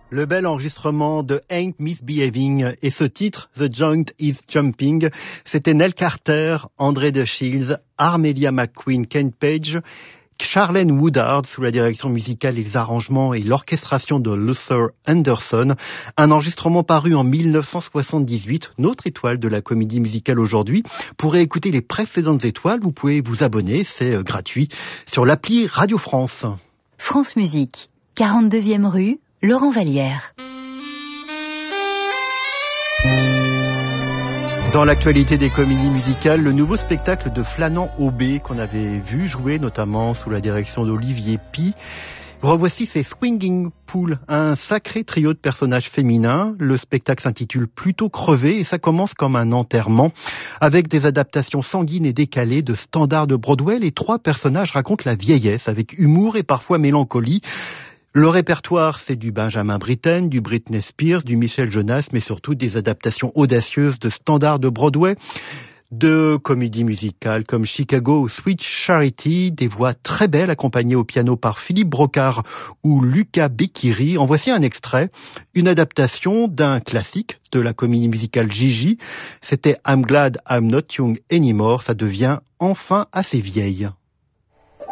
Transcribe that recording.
Le bel enregistrement de Ain't Misbehaving et ce titre, The Joint is Jumping, c'était Nell Carter, André de Shields, Armelia McQueen, Ken Page, Charlene Woodard sous la direction musicale et les arrangements et l'orchestration de Luther Anderson, un enregistrement paru en 1978, notre étoile de la comédie musicale aujourd'hui. Pour écouter les précédentes étoiles, vous pouvez vous abonner, c'est gratuit, sur l'appli Radio France. France Musique, 42e rue, Laurent Vallière. Dans l'actualité des comédies musicales, le nouveau spectacle de Flanand Aubé qu'on avait vu jouer notamment sous la direction d'Olivier Py. Revoici ces Swinging Pool, un sacré trio de personnages féminins. Le spectacle s'intitule Plutôt crevé et ça commence comme un enterrement avec des adaptations sanguines et décalées de standards de Broadway. Les trois personnages racontent la vieillesse avec humour et parfois mélancolie. Le répertoire, c'est du Benjamin Britten, du Britney Spears, du Michel Jonas, mais surtout des adaptations audacieuses de standards de Broadway, de comédies musicales comme Chicago ou Sweet Charity, des voix très belles accompagnées au piano par Philippe Brocard ou Luca Becchiri. En voici un extrait, une adaptation d'un classique de la comédie musicale Gigi. C'était I'm Glad I'm Not Young Anymore, ça devient enfin assez vieille.